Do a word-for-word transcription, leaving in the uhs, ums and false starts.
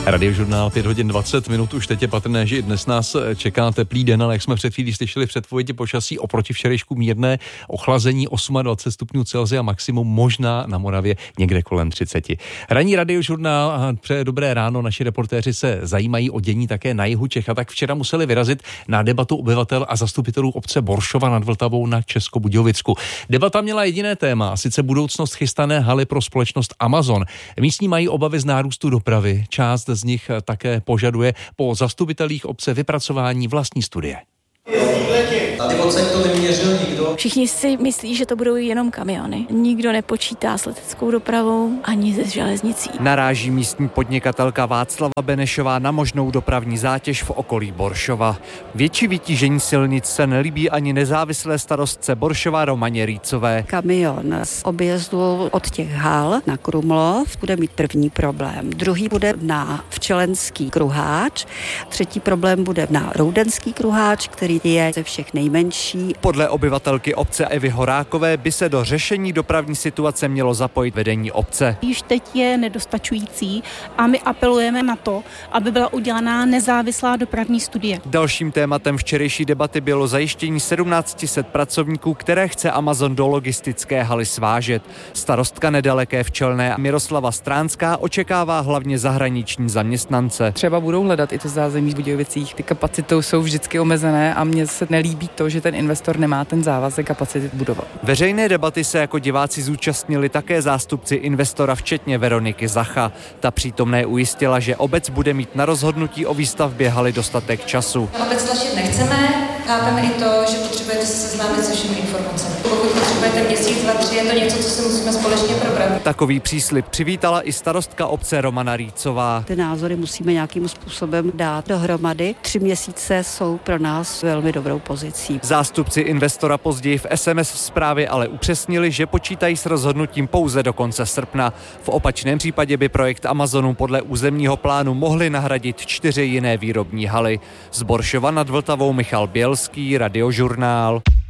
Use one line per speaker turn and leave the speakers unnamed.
Radiožurnál pět hodin dvacet minut, už teď je patrné, že i dnes nás čeká teplý den, ale jak jsme před chvílí slyšeli v předpovědi počasí, oproti včerejšku mírné ochlazení dvacet osm stupňů Celsia, maximum možná na Moravě někde kolem třicet. Ranní Radiožurnál a přeje dobré ráno, naši reportéři se zajímají o dění také na jihu Čech a tak včera museli vyrazit na debatu obyvatel a zastupitelů obce Boršova nad Vltavou na Českobudějovicku. Debata měla jediné téma, a sice budoucnost chystané haly pro společnost Amazon. Místní mají obavy z nárůstu dopravy, část z nich také požaduje po zastupitelích obce vypracování vlastní studie.
Tady odsaď to neměřil nikdo.
Všichni si myslí, že to budou jenom kamiony. Nikdo nepočítá s leteckou dopravou ani se železnicí.
Naráží místní podnikatelka Václava Benešová na možnou dopravní zátěž v okolí Boršova. Větší vytížení silnic se nelíbí ani nezávislé starostce Boršova Romaně Rýcové.
Kamion z objezdu od těch hal na Krumlov bude mít první problém. Druhý bude na Včelenský kruháč. Třetí problém bude na Roudenský kruháč, který je ze všech nejmenší.
Podle obyvatelky obce Evy Horákové by se do řešení dopravní situace mělo zapojit vedení obce.
Již teď je nedostačující a my apelujeme na to, aby byla udělaná nezávislá dopravní studie.
Dalším tématem včerejší debaty bylo zajištění sedmnáct set pracovníků, které chce Amazon do logistické haly svážet. Starostka nedaleké Včelné Miroslava Stránská očekává hlavně zahraniční zaměstnance.
Třeba budou hledat i to zázemí v Budějovicích. Ty kapacitou jsou vždycky omezené a mně se nelíbí to, že ten investor nemá ten závazek kapacity budovat.
Veřejné debaty se jako diváci zúčastnili také zástupci investora, včetně Veroniky Zacha. Ta přítomné ujistila, že obec bude mít na rozhodnutí o výstavbě haly dostatek času.
Obec tlačit nechceme, chápeme i to, že potřebujete se seznámit se všemi informacemi. Pokud potřebujete měsíc, dva, tři, je to něco, co si musíme společně probrat.
Takový příslib přivítala i starostka obce Romana Rýcová.
Ty názory musíme nějakým způsobem dát dohromady. Tři měsíce jsou pro nás velmi dobrou pozicí.
Zástupci investora později v es em es zprávě ale upřesnili, že počítají s rozhodnutím pouze do konce srpna. V opačném případě by projekt Amazonu podle územního plánu mohli nahradit čtyři jiné výrobní haly. Z Boršova nad Vltavou Michal Bělský, Radiožurnál.